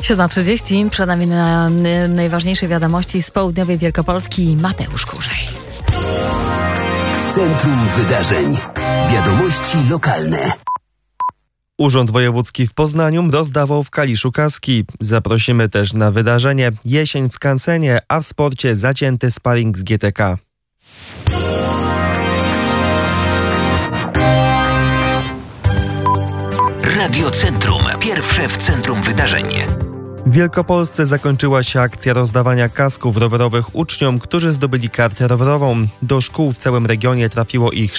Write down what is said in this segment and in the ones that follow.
7:30, przed nami na najważniejsze wiadomości z południowej Wielkopolski Mateusz Kurzej. Centrum Wydarzeń. Wiadomości lokalne. Urząd Wojewódzki w Poznaniu rozdawał w Kaliszu kaski. Zaprosimy też na wydarzenie Jesień w Skansenie, a w sporcie zacięty sparring z GTK. Radio Centrum. Pierwsze w centrum wydarzeń. W Wielkopolsce zakończyła się akcja rozdawania kasków rowerowych uczniom, którzy zdobyli kartę rowerową. Do szkół w całym regionie trafiło ich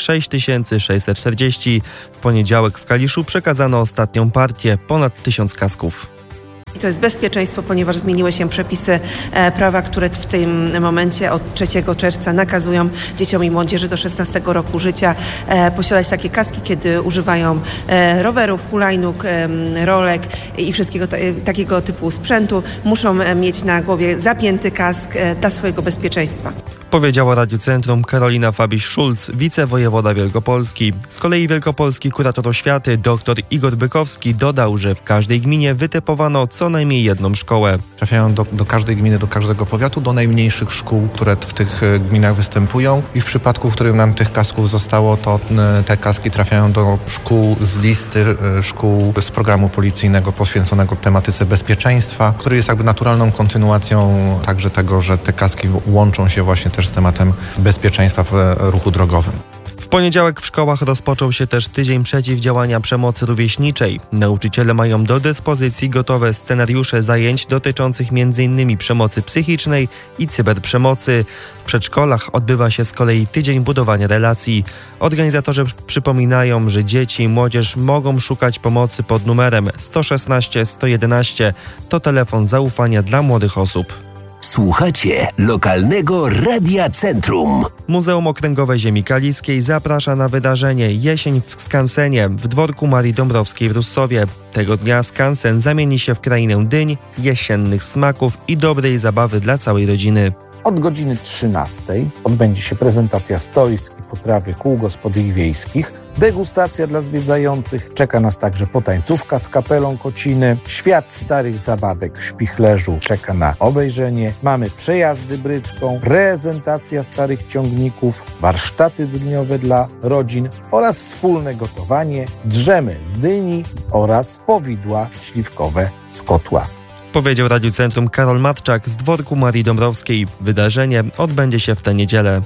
6640. W poniedziałek w Kaliszu przekazano ostatnią partię, ponad 1000 kasków. I to jest bezpieczeństwo, ponieważ zmieniły się przepisy prawa, które w tym momencie od 3 czerwca nakazują dzieciom i młodzieży do 16 roku życia posiadać takie kaski, kiedy używają rowerów, hulajnóg, rolek i wszystkiego takiego typu sprzętu. Muszą mieć na głowie zapięty kask dla swojego bezpieczeństwa. Powiedziała Radiu Centrum Karolina Fabiś-Szulc, wicewojewoda Wielkopolski. Z kolei wielkopolski kurator oświaty dr Igor Bykowski dodał, że w każdej gminie wytypowano co najmniej jedną szkołę. Trafiają do każdej gminy, do każdego powiatu, do najmniejszych szkół, które w tych gminach występują i w przypadku, w którym nam tych kasków zostało, to te kaski trafiają do szkół z listy szkół z programu policyjnego poświęconego tematyce bezpieczeństwa, który jest jakby naturalną kontynuacją także tego, że te kaski łączą się właśnie też z tematem bezpieczeństwa w ruchu drogowym. W poniedziałek w szkołach rozpoczął się też tydzień przeciwdziałania przemocy rówieśniczej. Nauczyciele mają do dyspozycji gotowe scenariusze zajęć dotyczących m.in. przemocy psychicznej i cyberprzemocy. W przedszkolach odbywa się z kolei tydzień budowania relacji. Organizatorzy przypominają, że dzieci i młodzież mogą szukać pomocy pod numerem 116 111. To telefon zaufania dla młodych osób. Słuchacie lokalnego Radia Centrum. Muzeum Okręgowe Ziemi Kaliskiej zaprasza na wydarzenie Jesień w Skansenie w dworku Marii Dąbrowskiej w Russowie. Tego dnia skansen zamieni się w krainę dyń, jesiennych smaków i dobrej zabawy dla całej rodziny. Od godziny 13 odbędzie się prezentacja stoisk i potrawy kół gospodyń wiejskich, degustacja dla zwiedzających, czeka nas także potańcówka z kapelą Kociny, świat starych zabawek w Śpichlerzu czeka na obejrzenie, mamy przejazdy bryczką, prezentacja starych ciągników, warsztaty dniowe dla rodzin oraz wspólne gotowanie, drzemy z dyni oraz powidła śliwkowe z kotła. Powiedział Radiu Centrum Karol Matczak z dworku Marii Dąbrowskiej. Wydarzenie odbędzie się w tę niedzielę.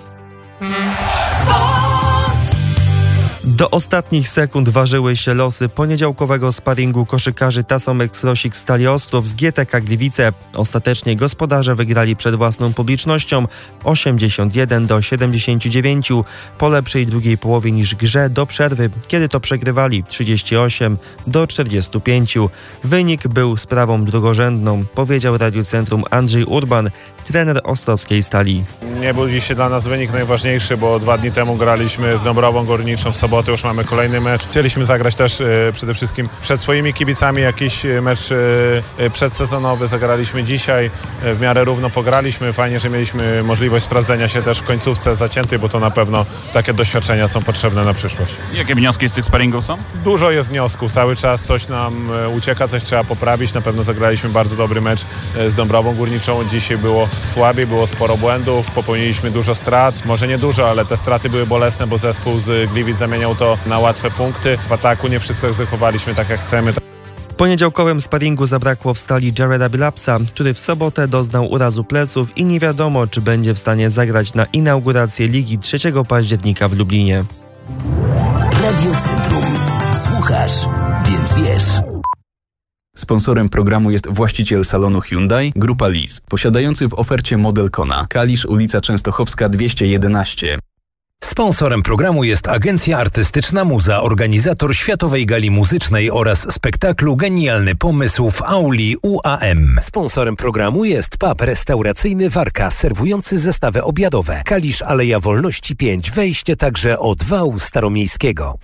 Do ostatnich sekund ważyły się losy poniedziałkowego sparingu koszykarzy Tasomek-Srosik Stali Ostrów z GTK Gliwice. Ostatecznie gospodarze wygrali przed własną publicznością 81-79 po lepszej drugiej połowie niż grze do przerwy, kiedy to przegrywali 38-45. Wynik był sprawą drugorzędną, powiedział Radiu Centrum Andrzej Urban, trener ostrowskiej Stali. Nie był dzisiaj dla nas wynik najważniejszy, bo 2 dni temu graliśmy z Dąbrową Górniczą, w sobotę już mamy kolejny mecz. Chcieliśmy zagrać też przede wszystkim przed swoimi kibicami jakiś mecz przedsezonowy. Zagraliśmy dzisiaj, w miarę równo pograliśmy. Fajnie, że mieliśmy możliwość sprawdzenia się też w końcówce zaciętej, bo to na pewno takie doświadczenia są potrzebne na przyszłość. Jakie wnioski z tych sparingów są? Dużo jest wniosków, cały czas coś nam ucieka, coś trzeba poprawić. Na pewno zagraliśmy bardzo dobry mecz z Dąbrową Górniczą. Dzisiaj było słabiej, było sporo błędów, popełniliśmy dużo strat. Może nie dużo, ale te straty były bolesne, bo zespół z Gliwic zamieniał to na łatwe punkty. W ataku nie wszystko egzekwowaliśmy tak jak chcemy. W poniedziałkowym sparingu zabrakło w Stali Jareda Bilapsa, który w sobotę doznał urazu pleców i nie wiadomo, czy będzie w stanie zagrać na inaugurację Ligi 3 października w Lublinie. Radio Centrum. Słuchasz, więc wiesz. Sponsorem programu jest właściciel salonu Hyundai, Grupa Lis, posiadający w ofercie model Kona, Kalisz, ulica Częstochowska 211. Sponsorem programu jest Agencja Artystyczna Muza, organizator Światowej Gali Muzycznej oraz spektaklu Genialny Pomysł w auli UAM. Sponsorem programu jest pub restauracyjny Warka, serwujący zestawy obiadowe. Kalisz, Aleja Wolności 5, wejście także od wału staromiejskiego.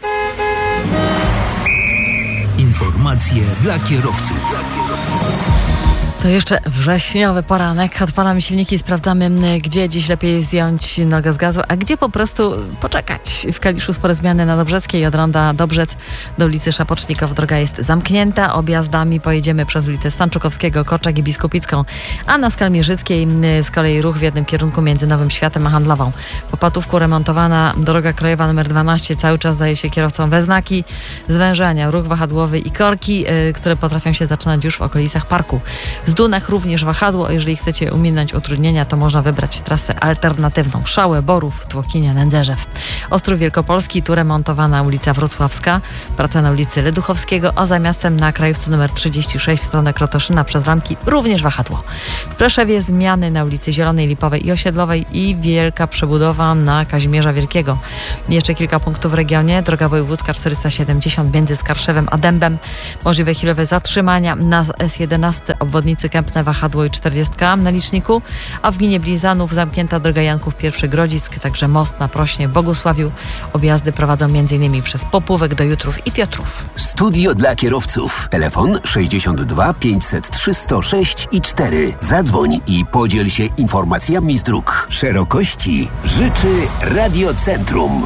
Informacje dla kierowców. To jeszcze wrześniowy poranek. Odpalamy silniki i sprawdzamy, gdzie dziś lepiej zdjąć nogę z gazu, a gdzie po prostu poczekać. W Kaliszu spore zmiany na Dobrzeckiej. Od ronda Dobrzec do ulicy Szapoczników droga jest zamknięta. Objazdami pojedziemy przez ulicę Stanczukowskiego, Korczak i Biskupicką, a na Skalmierzyckiej z kolei ruch w jednym kierunku między Nowym Światem a Handlową. Po Patówku remontowana droga krajowa nr 12 cały czas daje się kierowcom we znaki. Zwężania, ruch wahadłowy i korki, które potrafią się zaczynać już w okolicach parku. W Zdunach również wahadło. Jeżeli chcecie uminąć utrudnienia, to można wybrać trasę alternatywną. Szałę, Borów, Tłokinia, Nędzerzew. Ostrów Wielkopolski, tu remontowana ulica Wrocławska, praca na ulicy Leduchowskiego, a za miastem na krajówce nr 36 w stronę Krotoszyna przez Ramki również wahadło. W Pleszewie zmiany na ulicy Zielonej, Lipowej i Osiedlowej i wielka przebudowa na Kazimierza Wielkiego. Jeszcze kilka punktów w regionie. Droga wojewódzka 470 między Skarszewem a Dębem. Możliwe chwilowe zatrzymania na S11 obwodnicy Kępne, wahadło i 40 na liczniku, a w gminie Blizanów zamknięta droga Janków I Grodzisk, także most na Prośnie w Bogusławiu. Objazdy prowadzą m.in. przez Popówek do Jutrów i Piotrów. Studio dla kierowców. Telefon 62 503 106 i 4. Zadzwoń i podziel się informacjami z dróg. Szerokości życzy Radiocentrum.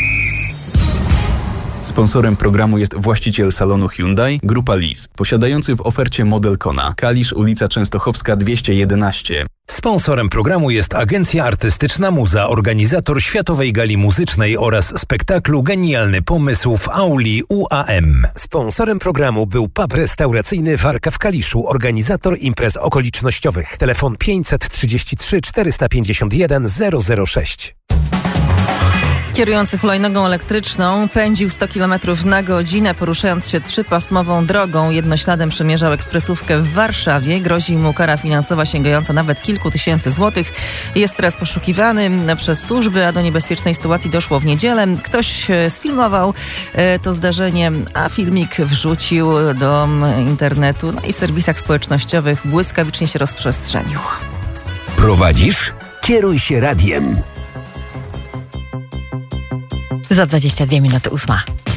Sponsorem programu jest właściciel salonu Hyundai, Grupa Lis, posiadający w ofercie model Kona. Kalisz, ulica Częstochowska 211. Sponsorem programu jest Agencja Artystyczna Muza, organizator Światowej Gali Muzycznej oraz spektaklu Genialny Pomysł w auli UAM. Sponsorem programu był pub restauracyjny Warka w Kaliszu, organizator imprez okolicznościowych. Telefon 533 451 006. Kierujący hulajnogą elektryczną pędził 100 km na godzinę, poruszając się trzypasmową drogą. Jednośladem przemierzał ekspresówkę w Warszawie. Grozi mu kara finansowa sięgająca nawet kilku tysięcy złotych. Jest teraz poszukiwany przez służby, a do niebezpiecznej sytuacji doszło w niedzielę. Ktoś sfilmował to zdarzenie, a filmik wrzucił do internetu, no i w serwisach społecznościowych błyskawicznie się rozprzestrzenił. Prowadzisz? Kieruj się radiem. Za 22 minuty 8.